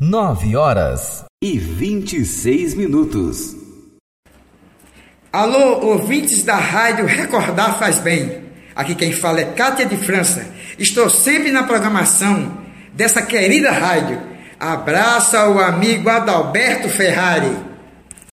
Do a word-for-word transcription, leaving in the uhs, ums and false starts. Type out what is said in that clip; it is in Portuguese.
Nove horas e vinte e seis minutos. Alô, ouvintes da rádio Recordar Faz Bem. Aqui quem fala é Cátia de França. Estou sempre na programação dessa querida rádio. Abraço ao amigo Adalberto Ferrari.